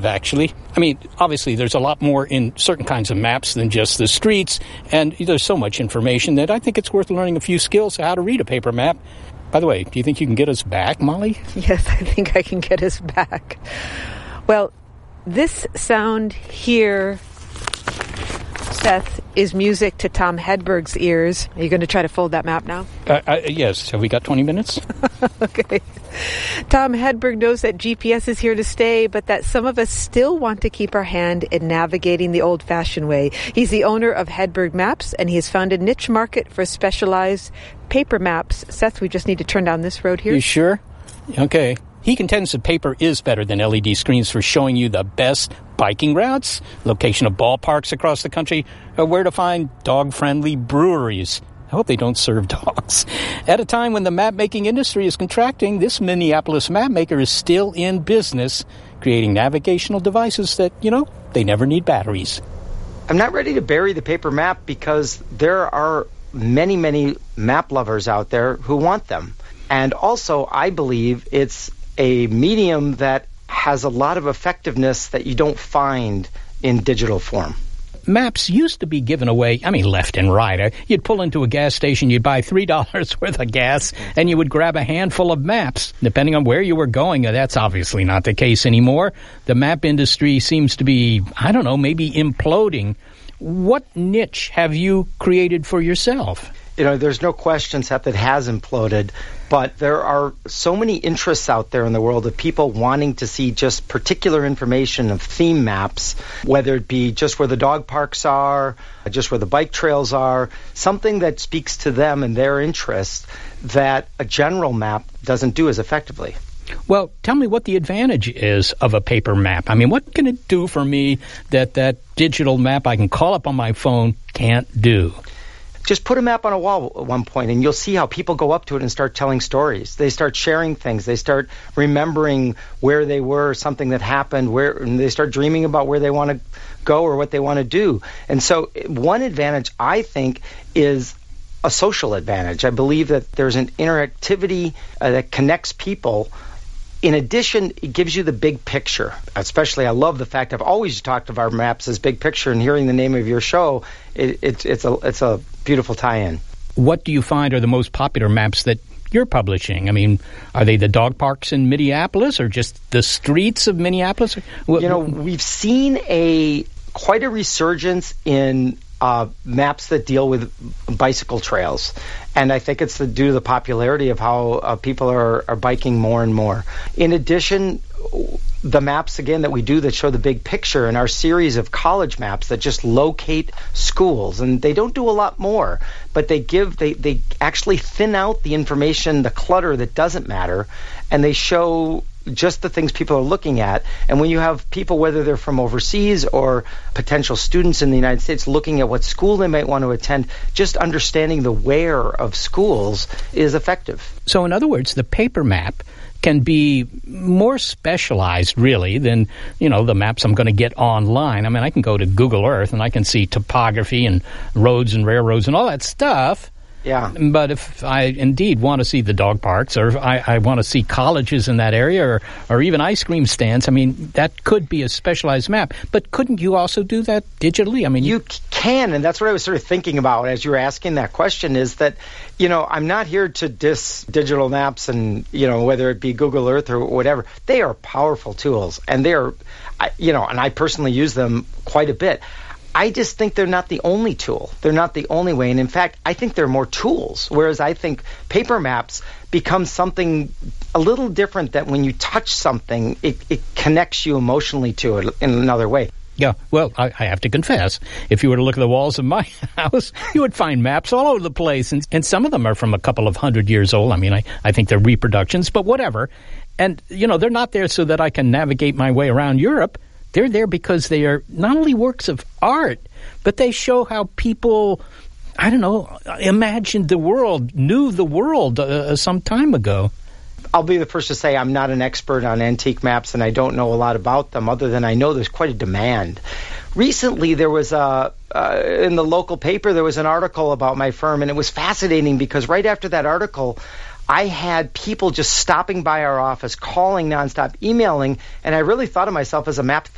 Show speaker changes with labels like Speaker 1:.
Speaker 1: actually. I mean, obviously, there's a lot more in certain kinds of maps than just the streets, and there's so much information that I think it's worth learning a few skills how to read a paper map. By the way, do you think you can get us back, Molly?
Speaker 2: Yes, I think I can get us back. Well, this sound here, Seth, is music to Tom Hedberg's ears. Are you going to try to fold that map now?
Speaker 1: Yes. Have we got 20 minutes?
Speaker 2: Okay. Tom Hedberg knows that GPS is here to stay, but that some of us still want to keep our hand in navigating the old-fashioned way. He's the owner of Hedberg Maps, and he has found a niche market for specialized paper maps. Seth, we just need to turn down this road here.
Speaker 1: You sure? Okay. He contends that paper is better than LED screens for showing you the best biking routes, location of ballparks across the country, or where to find dog-friendly breweries. I hope they don't serve dogs. At a time when the map-making industry is contracting, this Minneapolis map maker is still in business, creating navigational devices that, they never need batteries.
Speaker 3: I'm not ready to bury the paper map because there are many, many map lovers out there who want them. And also, I believe it's a medium that has a lot of effectiveness that you don't find in digital form.
Speaker 1: Maps used to be given away, left and right. You'd pull into a gas station, you'd buy $3 worth of gas, and you would grab a handful of maps. Depending on where you were going, that's obviously not the case anymore. The map industry seems to be, maybe imploding. What niche have you created for yourself?
Speaker 3: There's no question, Seth, that has imploded, but there are so many interests out there in the world of people wanting to see just particular information of theme maps, whether it be just where the dog parks are, just where the bike trails are, something that speaks to them and their interests that a general map doesn't do as effectively.
Speaker 1: Well, tell me what the advantage is of a paper map. What can it do for me that digital map I can call up on my phone can't do?
Speaker 3: Just put a map on a wall at one point, and you'll see how people go up to it and start telling stories. They start sharing things. They start remembering where they were, something that happened, and they start dreaming about where they want to go or what they want to do. And so one advantage, I think, is a social advantage. I believe that there's an interactivity that connects people. In addition, it gives you the big picture. Especially, I love the fact I've always talked of our maps as big picture, and hearing the name of your show, it's a beautiful tie-in.
Speaker 1: What do you find are the most popular maps that you're publishing? Are they the dog parks in Minneapolis, or just the streets of Minneapolis?
Speaker 3: We've seen quite a resurgence in maps that deal with bicycle trails. And I think it's due to the popularity of how people are biking more and more. In addition, the maps, again, that we do that show the big picture in our series of college maps that just locate schools. And they don't do a lot more, but they actually thin out the information, the clutter that doesn't matter, and they show just the things people are looking at. And when you have people, whether they're from overseas or potential students in the United States, looking at what school they might want to attend, just understanding the where of schools is effective.
Speaker 1: So in other words, the paper map can be more specialized, really, than, the maps I'm going to get online. I can go to Google Earth and I can see topography and roads and railroads and all that stuff.
Speaker 3: Yeah.
Speaker 1: But if I indeed want to see the dog parks, or if I want to see colleges in that area, or even ice cream stands, that could be a specialized map. But couldn't you also do that digitally?
Speaker 3: You can, and that's what I was sort of thinking about as you were asking that question, is that, I'm not here to diss digital maps and, whether it be Google Earth or whatever. They are powerful tools, and and I personally use them quite a bit. I just think they're not the only tool. They're not the only way. And in fact, I think they're more tools, whereas I think paper maps become something a little different, that when you touch something, it connects you emotionally to it in another way.
Speaker 1: Yeah, well, I have to confess, if you were to look at the walls of my house, you would find maps all over the place. And some of them are from a couple of 100 years old. I think they're reproductions, but whatever. And, they're not there so that I can navigate my way around Europe. They're there because they are not only works of art, but they show how people, imagined the world, knew the world some time ago.
Speaker 3: I'll be the first to say I'm not an expert on antique maps, and I don't know a lot about them, other than I know there's quite a demand. Recently, there was in the local paper, there was an article about my firm, and it was fascinating because right after that article, I had people just stopping by our office, calling nonstop, emailing, and I really thought of myself as a map